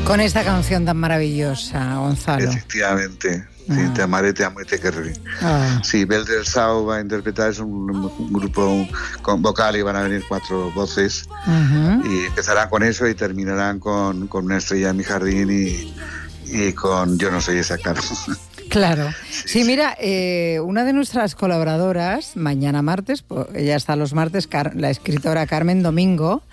Con esta canción tan maravillosa, Gonzalo. Efectivamente. Sí, te amaré, te amo y te querré. Sí, Bel del Sau va a interpretar, es un grupo con vocal y van a venir 4 voces. Y empezarán con eso y terminarán con Una estrella en mi jardín y con Yo no soy esa, claro. Claro. Sí, mira, una de nuestras colaboradoras, mañana martes, ella está los martes, la escritora Carmen Domingo,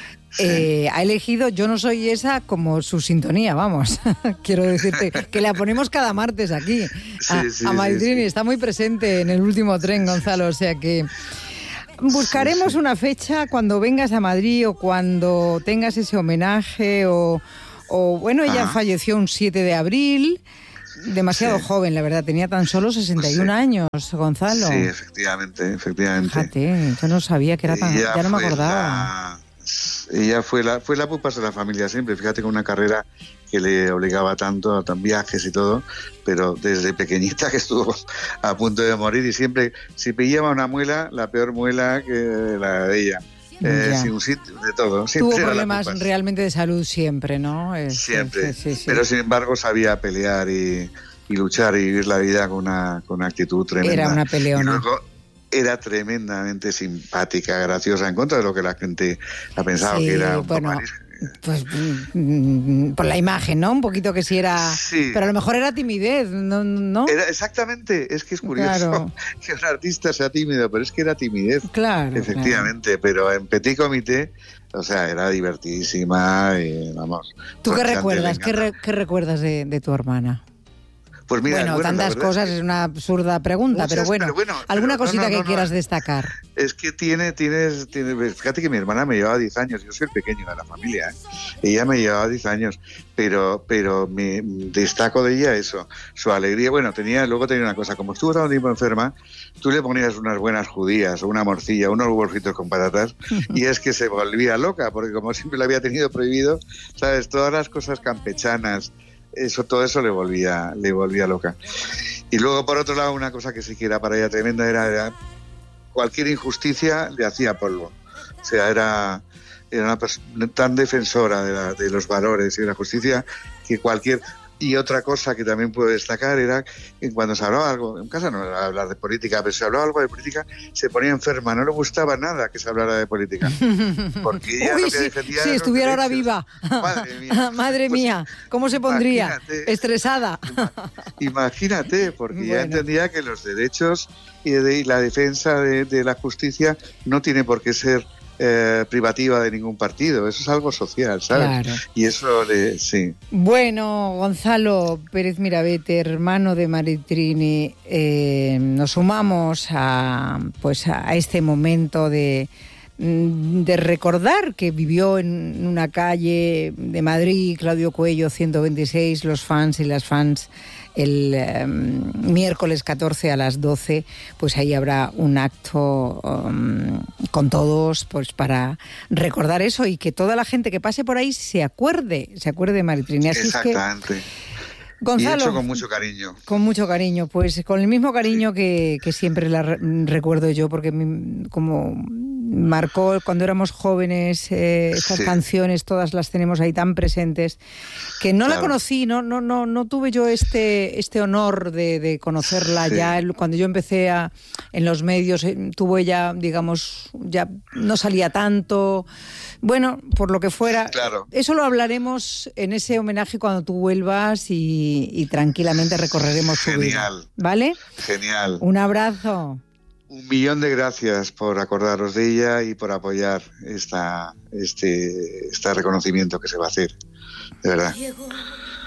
ha elegido Yo no soy esa como su sintonía, vamos. Quiero decirte que la ponemos cada martes aquí a Maritrini. Está muy presente en el último tren, Gonzalo, o sea que buscaremos una fecha cuando vengas a Madrid o cuando tengas ese homenaje o bueno, ella falleció un 7 de abril, demasiado joven, la verdad, tenía tan solo 61 años, Gonzalo. Sí, efectivamente. Fíjate, yo no sabía que era tan... Ya no me acordaba. Ella fue la pupas de la familia siempre, fíjate, con una carrera que le obligaba tanto a viajes y todo, pero desde pequeñita que estuvo a punto de morir y siempre, si pillaba una muela, la peor muela que la de ella. Sin un sitio, de todo. Tuvo problemas realmente de salud siempre, ¿no? Siempre, sí. Pero sin embargo sabía pelear y luchar y vivir la vida con una actitud tremenda. Era una peleona. Y luego, era tremendamente simpática, graciosa, en contra de lo que la gente ha pensado que era un poco... Pues por la imagen, ¿no? Un poquito que sí era... Sí. Pero a lo mejor era timidez, ¿no? Era, exactamente, es que es curioso que un artista sea tímido, pero es que era timidez. Claro. Efectivamente, pero en Petit Comité, o sea, era divertidísima y vamos... ¿Tú qué recuerdas? ¿Qué recuerdas de tu hermana? Pues mira, tantas cosas, es una absurda pregunta, pero bueno, alguna cosita que quieras destacar. Es que tienes, fíjate que mi hermana me llevaba 10 años, yo soy el pequeño de la familia, ella me llevaba 10 años, pero me destaco de ella eso, su alegría. Bueno, luego tenía una cosa, como estuvo tanto tiempo enferma, tú le ponías unas buenas judías, o una morcilla, unos huevos fritos con patatas, y es que se volvía loca, porque como siempre lo había tenido prohibido, ¿sabes? Todas las cosas campechanas, todo eso le volvía loca. Y luego, por otro lado, una cosa que sí que era para ella tremenda era cualquier injusticia le hacía polvo. O sea, era una persona tan defensora de los valores y de la justicia que cualquier... Y otra cosa que también puedo destacar era que cuando se hablaba algo, en casa no era hablar de política, pero se hablaba algo de política, se ponía enferma, no le gustaba nada que se hablara de política. Porque ella lo que defendía si estuviera ahora viva. Madre mía. Madre mía, ¿cómo se pondría? Estresada. Imagínate, porque ya entendía que los derechos y la defensa de la justicia no tiene por qué ser privativa de ningún partido, eso es algo social, ¿sabes? Claro. Y eso sí. Bueno, Gonzalo Pérez Mirabete, hermano de Maritrini, nos sumamos a este momento de recordar que vivió en una calle de Madrid, Claudio Cuello 126, los fans y las fans. El miércoles 14 a las 12, pues ahí habrá un acto con todos, pues para recordar eso y que toda la gente que pase por ahí se acuerde de Maritrini. Así exactamente. Es que, Gonzalo, y hecho con mucho cariño. Con mucho cariño, pues con el mismo cariño que siempre la recuerdo yo, porque como marcó cuando éramos jóvenes estas canciones, todas las tenemos ahí tan presentes, que no la conocí, no tuve yo este honor de conocerla ya cuando yo empecé en los medios, tuvo ella, digamos, ya no salía tanto, bueno, por lo que fuera. Claro. Eso lo hablaremos en ese homenaje cuando tú vuelvas y tranquilamente recorreremos su vida. ¿Vale? Genial. Un abrazo. 1.000.000 de gracias por acordaros de ella y por apoyar este reconocimiento que se va a hacer, de verdad.